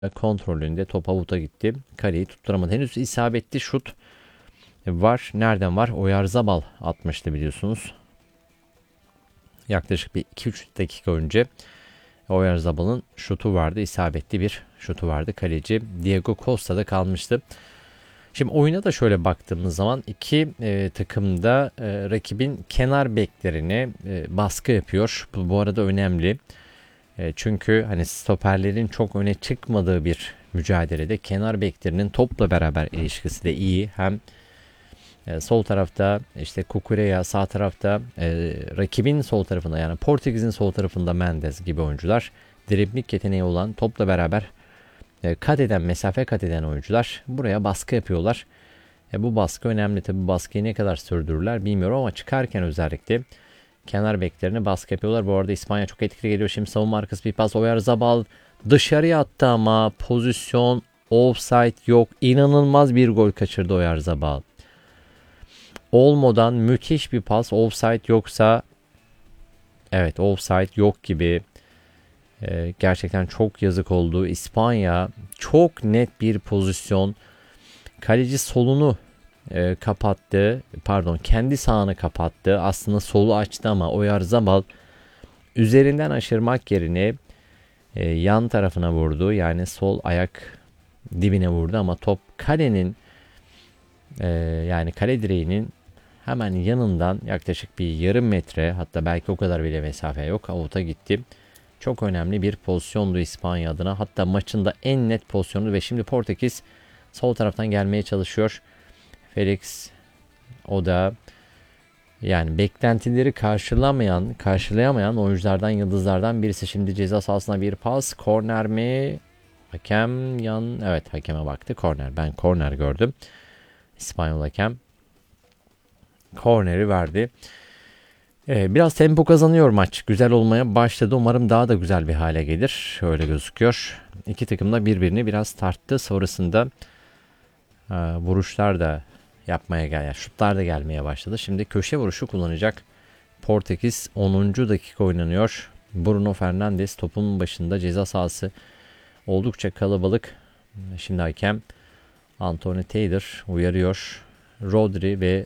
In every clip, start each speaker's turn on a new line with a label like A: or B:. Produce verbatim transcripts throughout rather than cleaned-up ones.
A: kontrolünde top avuta gitti. Kaleyi tutturamadı. Henüz isabetli şut var. Nereden var? Oyarzabal atmıştı biliyorsunuz. Yaklaşık bir iki üç dakika önce Oyarzabal'ın şutu vardı. İsabetli bir şutu vardı. Kaleci Diego Costa'da kalmıştı. Şimdi oyuna da şöyle baktığımız zaman iki e, takım da e, rakibin kenar beklerine e, baskı yapıyor. Bu, bu arada önemli. E, çünkü hani stoperlerin çok öne çıkmadığı bir mücadelede kenar beklerinin topla beraber ilişkisi de iyi. Hem e, sol tarafta işte Cucurella, sağ tarafta e, rakibin sol tarafında yani Portekiz'in sol tarafında Mendes gibi oyuncular. Dribling yeteneği olan topla beraber e, kat eden, mesafe kat eden oyuncular buraya baskı yapıyorlar. E, bu baskı önemli. Tabi bu baskıyı ne kadar sürdürürler bilmiyorum ama çıkarken özellikle kenar beklerine baskı yapıyorlar. Bu arada İspanya çok etkili geliyor. Şimdi savunma arkası bir pas. Oyarzabal dışarıya attı ama pozisyon offside yok. İnanılmaz bir gol kaçırdı Oyarzabal. Olmo'dan müthiş bir pas. Offside yoksa evet offside yok gibi. Ee, gerçekten çok yazık oldu. İspanya çok net bir pozisyon. Kaleci solunu e, kapattı. Pardon kendi sağını kapattı. Aslında solu açtı ama Oyarzabal üzerinden aşırmak yerine e, yan tarafına vurdu. Yani sol ayak dibine vurdu ama top kalenin e, yani kale direğinin hemen yanından yaklaşık bir yarım metre hatta belki o kadar bile mesafe yok. Avuta gitti. Çok önemli bir pozisyondu İspanya adına. Hatta maçın da en net pozisyonu ve şimdi Portekiz sol taraftan gelmeye çalışıyor. Felix o da yani beklentileri karşılamayan, karşılayamayan oyunculardan, yıldızlardan birisi. Şimdi ceza sahasına bir pas. Korner mi? Hakem yan... Evet hakeme baktı. Korner. Ben korner gördüm. İspanyol hakem korneri verdi. Ee, biraz tempo kazanıyor maç. Güzel olmaya başladı. Umarım daha da güzel bir hale gelir. Öyle gözüküyor. İki takım da birbirini biraz tarttı. Sonrasında e, vuruşlar da yapmaya gel, yani şutlar da gelmeye başladı. Şimdi köşe vuruşu kullanacak. Portekiz onuncu dakika oynanıyor. Bruno Fernandes topun başında, ceza sahası oldukça kalabalık. Şimdi hakem Anthony Taylor uyarıyor. Rodri ve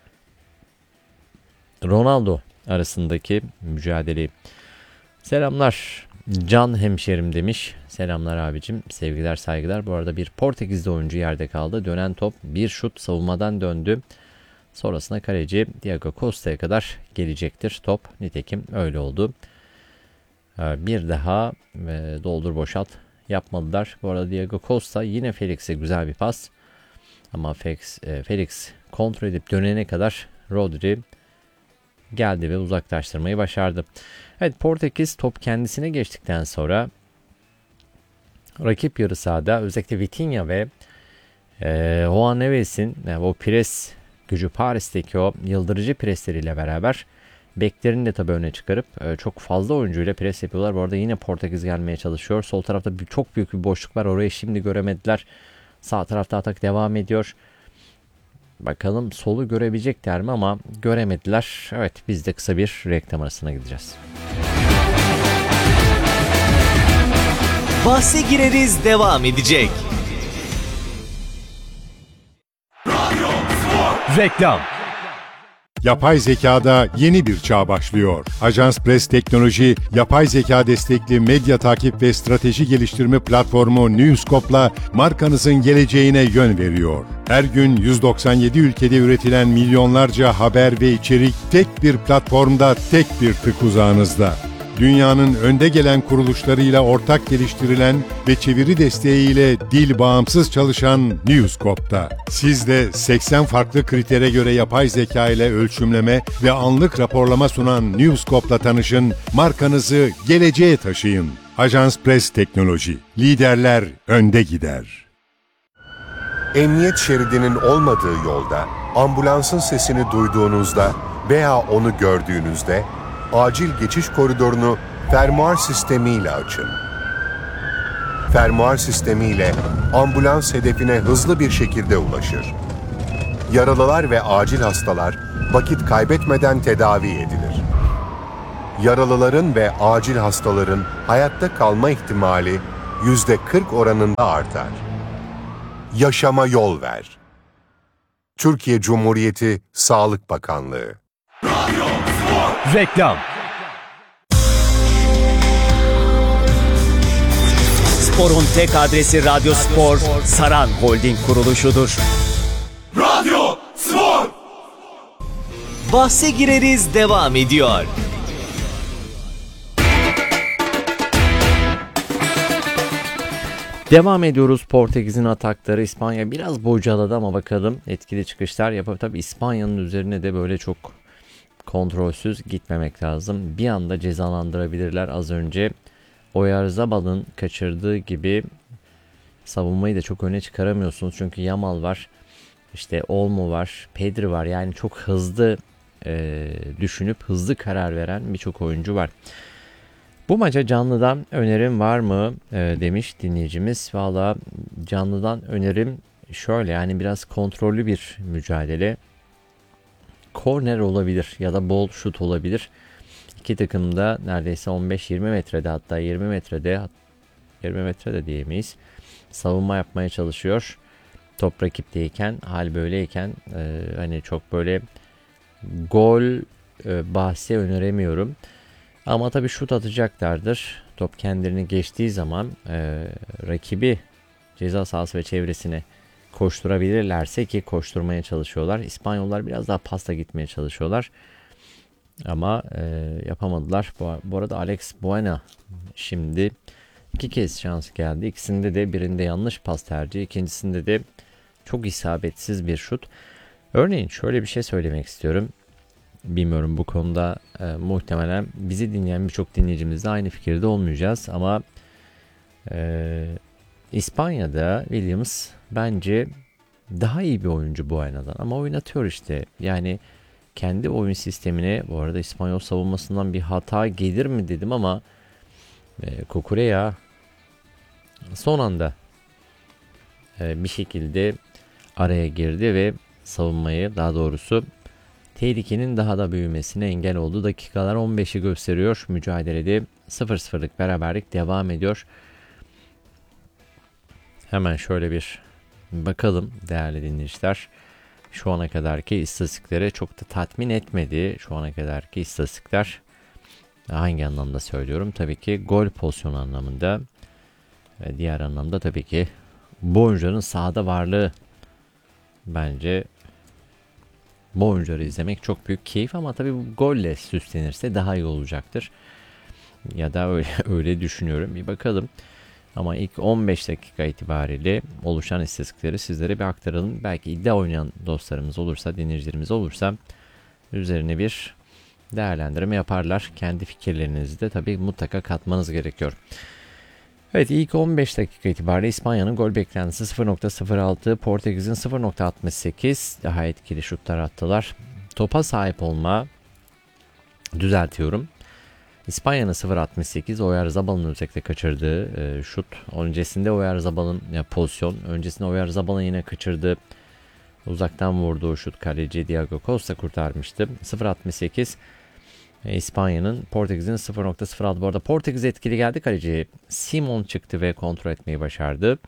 A: Ronaldo arasındaki mücadeleyi. Selamlar Can hemşerim demiş. Selamlar abicim. Sevgiler saygılar. Bu arada bir Portekizli oyuncu yerde kaldı. Dönen top bir şut savunmadan döndü. Sonrasında kaleci Diego Costa'ya kadar gelecektir top. Nitekim öyle oldu. Bir daha doldur boşalt yapmadılar. Bu arada Diego Costa yine Felix'e güzel bir pas. Ama Felix, Felix kontrol edip dönene kadar Rodri geldi ve uzaklaştırmayı başardı. Evet, Portekiz top kendisine geçtikten sonra rakip yarı sahada özellikle Vitinha ve e, Juan Neves'in yani o pres gücü, Paris'teki o yıldırıcı presleriyle beraber beklerini de tabii öne çıkarıp e, çok fazla oyuncuyla pres yapıyorlar. Bu arada yine Portekiz gelmeye çalışıyor. Sol tarafta bir, çok büyük bir boşluk var. Orayı şimdi göremediler. Sağ tarafta atak devam ediyor. Bakalım solu görebilecekler mi ama göremediler. Evet, biz de kısa bir reklam arasına gideceğiz.
B: Bahse gireriz devam edecek.
C: Reklam. Yapay zekada yeni bir çağ başlıyor. Ajans Press Teknoloji, yapay zeka destekli medya takip ve strateji geliştirme platformu Newscope'la markanızın geleceğine yön veriyor. Her gün yüz doksan yedi ülkede üretilen milyonlarca haber ve içerik tek bir platformda, tek bir tık uzağınızda. Dünyanın önde gelen kuruluşlarıyla ortak geliştirilen ve çeviri desteğiyle dil bağımsız çalışan Newscope'da. Siz de seksen farklı kritere göre yapay zeka ile ölçümleme ve anlık raporlama sunan Newscope'la tanışın, markanızı geleceğe taşıyın. Ajans Press Teknoloji, liderler önde gider.
D: Emniyet şeridinin olmadığı yolda, ambulansın sesini duyduğunuzda veya onu gördüğünüzde, acil geçiş koridorunu fermuar sistemiyle açın. Fermuar sistemiyle ambulans hedefine hızlı bir şekilde ulaşır. Yaralılar ve acil hastalar vakit kaybetmeden tedavi edilir. Yaralıların ve acil hastaların hayatta kalma ihtimali yüzde kırk oranında artar. Yaşama yol ver. Türkiye Cumhuriyeti Sağlık Bakanlığı.
B: Reklam. Spor'un tek adresi Radyo Spor, Saran Holding kuruluşudur. Radyo Spor. Bahse gireriz devam ediyor.
A: Devam ediyoruz. Portekiz'in atakları İspanya biraz bocaladı ama bakalım etkili çıkışlar yapıp tabii İspanya'nın üzerine de böyle çok kontrolsüz gitmemek lazım. Bir anda cezalandırabilirler. Az önce Oyarzábal'ın kaçırdığı gibi savunmayı da çok öne çıkaramıyorsunuz. Çünkü Yamal var, işte Olmo var, Pedri var. Yani çok hızlı e, düşünüp hızlı karar veren birçok oyuncu var. Bu maça canlıdan önerim var mı e, demiş dinleyicimiz. Valla canlıdan önerim şöyle, yani biraz kontrollü bir mücadele. Korner olabilir ya da bol şut olabilir. İki takım da neredeyse on beş yirmi metrede, hatta yirmi metrede, yirmi metrede diyemeyiz, savunma yapmaya çalışıyor. Top rakipteyken, hal böyleyken e, hani çok böyle gol e, bahsi öneremiyorum. Ama tabii şut atacaklardır. Top kendilerini geçtiği zaman e, rakibi ceza sahası ve çevresine koşturabilirlerse, ki koşturmaya çalışıyorlar. İspanyollar biraz daha pasta gitmeye çalışıyorlar. Ama e, yapamadılar. Bu, bu arada Alex Buena şimdi iki kez şans geldi. İkisinde de, birinde yanlış pas tercihi, ikincisinde de çok isabetsiz bir şut. Örneğin şöyle bir şey söylemek istiyorum. Bilmiyorum, bu konuda e, muhtemelen bizi dinleyen birçok dinleyicimizle aynı fikirde olmayacağız. Ama e, İspanya'da Williams bence daha iyi bir oyuncu Buena'dan. Ama oynatıyor işte. Yani kendi oyun sistemine, bu arada İspanyol savunmasından bir hata gelir mi dedim ama e, Cucurella son anda e, bir şekilde araya girdi ve savunmayı, daha doğrusu tehlikenin daha da büyümesine engel oldu. Dakikalar on beşi gösteriyor. Mücadelede sıfır sıfırlık beraberlik devam ediyor. Hemen şöyle bir bakalım değerli dinleyiciler. Şu ana kadarki istatistiklere çok da tatmin etmedi. Şu ana kadarki istatistikler, hangi anlamda söylüyorum? Tabii ki gol pozisyonu anlamında. Ve diğer anlamda tabii ki bu oyuncuların sahada varlığı. Bence bu oyuncuları izlemek çok büyük keyif, ama tabii bu golle süslenirse daha iyi olacaktır. Ya da öyle, öyle düşünüyorum. Bir bakalım. Ama ilk on beş dakika itibariyle oluşan istatistikleri sizlere bir aktaralım. Belki iddia oynayan dostlarımız olursa, dinleyicilerimiz olursa üzerine bir değerlendirme yaparlar. Kendi fikirlerinizi de tabii mutlaka katmanız gerekiyor. Evet, ilk on beş dakika itibariyle İspanya'nın gol beklentisi sıfır nokta sıfır altı, Portekiz'in sıfır nokta altmış sekiz. Daha etkili şutlar attılar. Topa sahip olma, düzeltiyorum, İspanya'nın sıfır nokta altmış sekiz, Oyarzábal'ın özellikle kaçırdığı e, şut. Öncesinde Oyarzábal'ın ya, pozisyon. Öncesinde Oyarzábal'ın yine kaçırdığı, uzaktan vurduğu şut kaleci Diego Costa kurtarmıştı. sıfır nokta altmış sekiz e, İspanya'nın, Portekiz'in sıfır nokta sıfır altı. Bu arada Portekiz etkili geldi. Kaleci Simon çıktı ve kontrol etmeyi başardı.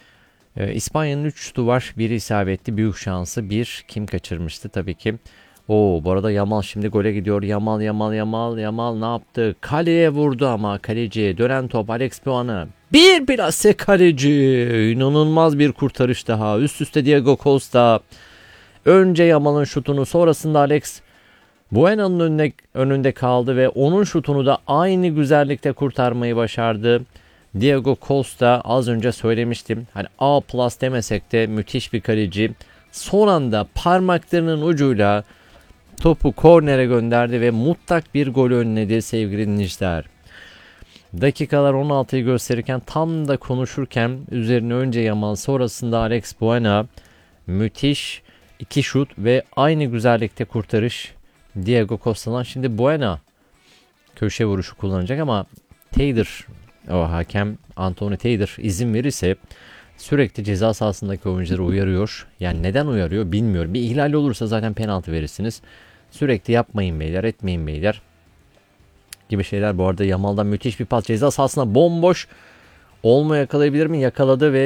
A: E, İspanya'nın üç şutu var. Biri isabetli. Büyük şansı bir. Kim kaçırmıştı? Tabii ki. Oo, bu arada Yamal şimdi gole gidiyor. Yamal, Yamal, Yamal, Yamal ne yaptı? Kaleye vurdu ama kaleci. Dönen top Alex Buena. Bir plase kaleci. İnanılmaz bir kurtarış daha. Üst üste Diego Costa. Önce Yamal'ın şutunu, sonrasında Alex Buena'nın önünde, önünde kaldı ve onun şutunu da aynı güzellikte kurtarmayı başardı. Diego Costa, az önce söylemiştim. Hani A plus demesek de müthiş bir kaleci. Son anda parmaklarının ucuyla topu kornere gönderdi ve mutlak bir gol önledi sevgili dinleyiciler. Dakikalar on altıyı gösterirken, tam da konuşurken üzerine önce Yamal, sonrasında Alex Buena, müthiş iki şut ve aynı güzellikte kurtarış Diego Costa'dan. Şimdi Buena köşe vuruşu kullanacak ama Taylor, o hakem Anthony Taylor izin verirse sürekli ceza sahasındaki oyuncuları uyarıyor. Yani neden uyarıyor bilmiyorum. Bir ihlal olursa zaten penaltı verirsiniz. Sürekli yapmayın beyler, etmeyin beyler gibi şeyler. Bu arada Yamal'dan müthiş bir pas, ceza sahasına bomboş. Olmo yakalayabilir mi? Yakaladı ve